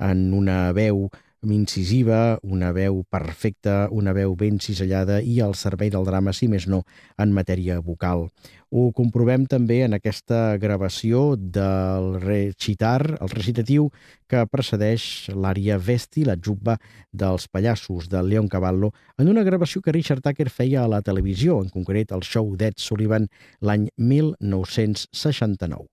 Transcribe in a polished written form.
en una veu incisiva, una veu perfecta, una veu ben cisellada i al servei del drama, si més no, en matèria vocal. Ho comprovem també en aquesta gravació del recitar, el recitatiu que precedeix l'ària Vesti, la jubba dels pallassos de Leoncavallo, en una gravació que Richard Tucker feia a la televisió, en concret el show d'Ed Sullivan l'any 1969.